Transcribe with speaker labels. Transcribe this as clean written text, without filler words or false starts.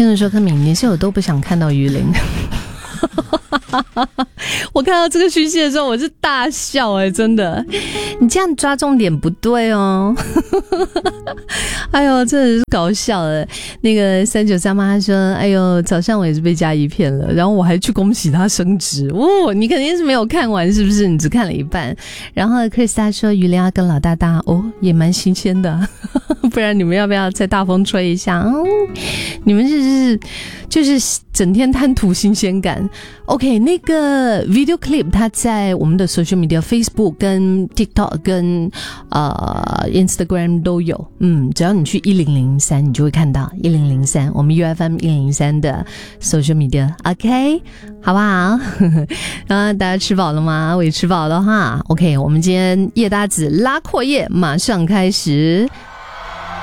Speaker 1: 听着说柯敏，你是我都不想看到鱼鳞。我看到这个讯息的时候，我是大笑真的，你这样抓重点不对哦。哎呦，真的是搞笑了。那个393妈她说，哎呦，早上我也是被嘉怡骗了，然后我还去恭喜她升职哦，你肯定是没有看完是不是？你只看了一半。然后 Chris 她说鱼鳞要跟老大大哦，也蛮新鲜的，不然你们要不要再大风吹一下？你们就是整天贪图新鲜感。OK， 那个 video clip 它在我们的 social media Facebook 跟 TikTok 跟Instagram 都有，只要你去1003你就会看到1003我们 UFM 103的 social media。 OK 好不好？大家吃饱了吗？我也吃饱了哈。 OK， 我们今天叶大子拉阔叶马上开始。